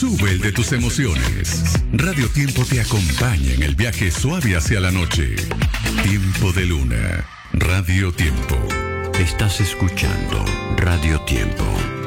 Sube el de tus emociones. Radio Tiempo te acompaña en el viaje suave hacia la noche. Tiempo de Luna. Radio Tiempo. Estás escuchando Radio Tiempo.